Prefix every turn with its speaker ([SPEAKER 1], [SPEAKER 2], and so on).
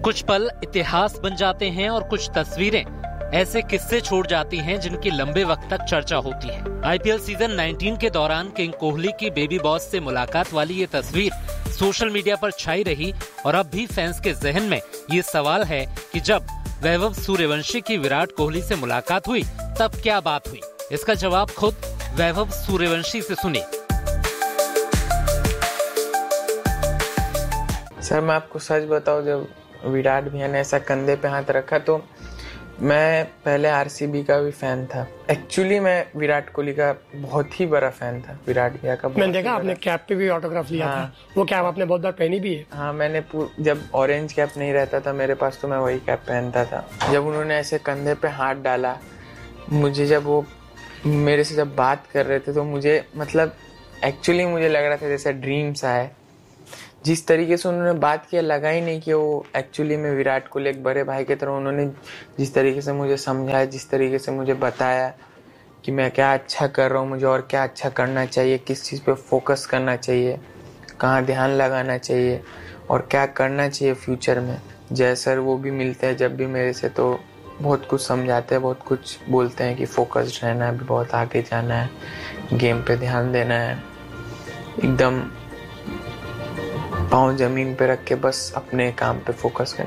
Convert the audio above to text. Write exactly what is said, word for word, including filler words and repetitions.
[SPEAKER 1] कुछ पल इतिहास बन जाते हैं और कुछ तस्वीरें ऐसे किस्से छोड़ जाती हैं जिनकी लंबे वक्त तक चर्चा होती है। आईपीएल सीजन उन्नीस के दौरान किंग कोहली की बेबी बॉस से मुलाकात वाली ये तस्वीर सोशल मीडिया पर छाई रही और अब भी फैंस के जहन में ये सवाल है कि जब वैभव सूर्यवंशी की विराट कोहली से मुलाकात हुई तब क्या बात हुई। इसका जवाब खुद वैभव सूर्यवंशी से सुनिए।
[SPEAKER 2] सर मैं आपको सच बताऊं, जब विराट भैया ने ऐसा कंधे पे हाथ रखा तो मैं पहले आरसीबी का भी फैन था। एक्चुअली मैं विराट कोहली का बहुत ही बड़ा फैन था, विराट भैया का।
[SPEAKER 3] मैंने देखा आपने कैप पे भी ऑटोग्राफ लिया
[SPEAKER 2] हाँ।
[SPEAKER 3] था, वो कैप आपने बहुत बार पहनी भी है।
[SPEAKER 2] हाँ, मैंने जब ऑरेंज कैप नहीं रहता था मेरे पास तो मैं वही कैप पहनता था। जब उन्होंने ऐसे कंधे पे हाथ डाला, मुझे जब वो मेरे से जब बात कर रहे थे तो मुझे मतलब एक्चुअली मुझे लग रहा था जैसे ड्रीम सा है। जिस तरीके से उन्होंने बात किया लगा ही नहीं कि वो एक्चुअली में विराट कोहली एक बड़े भाई की तरह, उन्होंने जिस तरीके से मुझे समझाया, जिस तरीके से मुझे बताया कि मैं क्या अच्छा कर रहा हूँ, मुझे और क्या अच्छा करना चाहिए, किस चीज़ पे फोकस करना चाहिए, कहाँ ध्यान लगाना चाहिए और क्या करना चाहिए फ्यूचर में। जय सर वो भी मिलते हैं जब भी मेरे से, तो बहुत कुछ समझाते हैं, बहुत कुछ बोलते हैं कि फोकस्ड रहना है, अभी बहुत आगे जाना है, गेम पे ध्यान देना है, एकदम पाँव जमीन पे रख के बस अपने काम पे फोकस करना।